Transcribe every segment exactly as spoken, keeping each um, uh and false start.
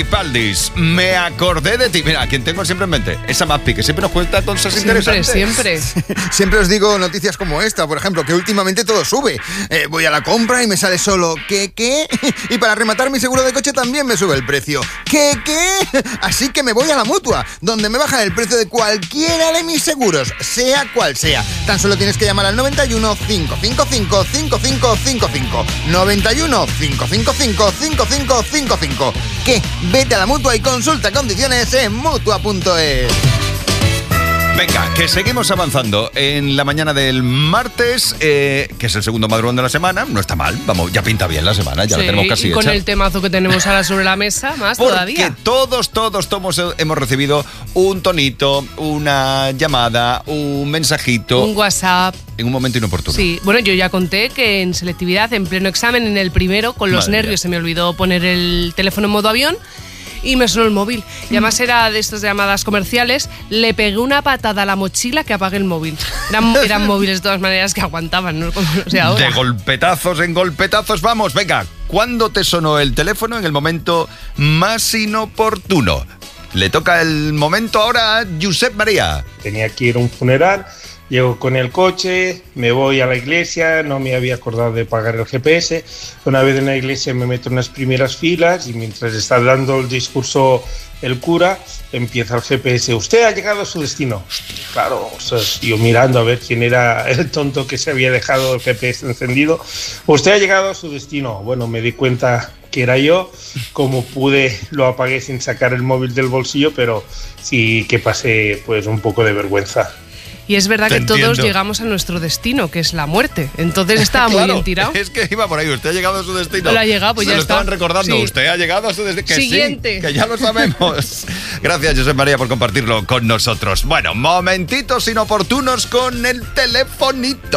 Paldis, me acordé de ti. Mira, quien tengo siempre en mente, esa Mapi, que siempre nos cuenta cosas siempre, interesantes. Siempre, siempre. Siempre os digo noticias como esta, por ejemplo, que últimamente todo sube. Eh, voy a la compra y me sale solo ¿qué, qué? Y para rematar mi seguro de coche también me sube el precio. ¿Qué, qué? Así que me voy a la Mutua, donde me bajan el precio de cualquiera de mis seguros, sea cual sea. Tan solo tienes que llamar al noventa y uno, cinco cinco cinco, cinco cinco cinco cinco. noventa y uno, cinco cinco cinco, cinco cinco cinco cinco. ¿Qué? Vete a la Mutua y consulta condiciones en mutua punto es. Venga, que seguimos avanzando en la mañana del martes, eh, que es el segundo madrugón de la semana. No está mal, vamos, ya pinta bien la semana, ya sí, la tenemos casi y con hecha. el temazo que tenemos ahora sobre la mesa, más Porque todavía. Porque todos, todos, todos hemos recibido un tonito, una llamada, un mensajito. Un WhatsApp. En un momento inoportuno. Sí, bueno, yo ya conté que en selectividad, en pleno examen, en el primero, con los Madre nervios, mía. se me olvidó poner el teléfono en modo avión. Y me sonó el móvil. Y además era de estas llamadas comerciales. Le pegué una patada a la mochila que apague el móvil. Eran, eran móviles de todas maneras que aguantaban, ¿no? Como no sé ahora. De golpetazos en golpetazos, vamos, venga. ¿Cuándo te sonó el teléfono? En el momento más inoportuno. Le toca el momento ahora a Josep María. Tenía que ir a un funeral. Llego con el coche, me voy a la iglesia, no me había acordado de pagar el G P S. Una vez en la iglesia me meto en las primeras filas y mientras está dando el discurso el cura, empieza el G P S. Usted ha llegado a su destino. Claro, o sea, yo mirando a ver quién era el tonto que se había dejado el G P S encendido. Usted ha llegado a su destino. Bueno, me di cuenta que era yo. Como pude, lo apagué sin sacar el móvil del bolsillo, pero sí que pasé pues un poco de vergüenza. Y es verdad Te que todos entiendo. llegamos a nuestro destino, que es la muerte. Entonces estaba Claro, muy bien tirado. Es que iba por ahí, usted ha llegado a su destino. No ha llegado, pues Se ya lo está. estaban recordando, Sí. usted ha llegado a su destino. Que Siguiente. sí, que ya lo sabemos. Gracias, José María, por compartirlo con nosotros. Bueno, momentitos inoportunos con el telefonito.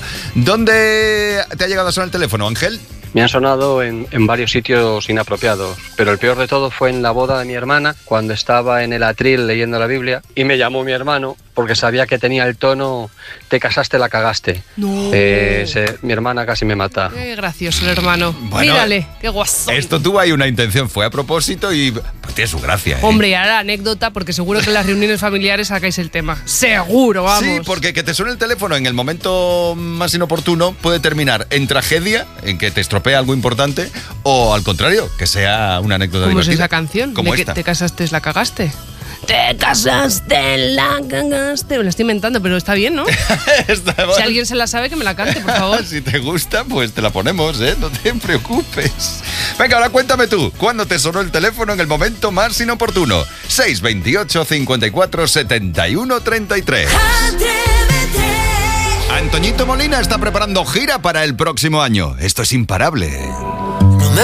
¿Dónde te ha llegado a sonar el teléfono, Ángel? Me han sonado en, en varios sitios inapropiados, pero el peor de todo fue en la boda de mi hermana, cuando estaba en el atril leyendo la Biblia, y me llamó mi hermano porque sabía que tenía el tono "te casaste, la cagaste". No. Eh, se- mi hermana casi me mata. Qué gracioso el hermano. Bueno, Mírale, qué guasón. Esto tuvo ahí una intención, fue a propósito y pues tiene su gracia, ¿eh? Hombre, y ahora anécdota, porque seguro que en las reuniones familiares sacáis el tema. Seguro, vamos. Sí, porque que te suene el teléfono en el momento más inoportuno puede terminar en tragedia, en que te estropea algo importante, o al contrario, que sea una anécdota ¿Cómo es divertida. esa canción? Como ¿De que esta. te casaste, la cagaste? Te casaste, la cagaste. Me la estoy inventando, pero está bien, ¿no? Está Si mal. alguien se la sabe, que me la cante, por favor. Si te gusta, pues te la ponemos, ¿eh? No te preocupes. Venga, ahora cuéntame tú, ¿cuándo te sonó el teléfono en el momento más inoportuno? seis veintiocho, cincuenta y cuatro, setenta y uno, treinta y tres. Antoñito Molina está preparando gira para el próximo año. Esto es imparable.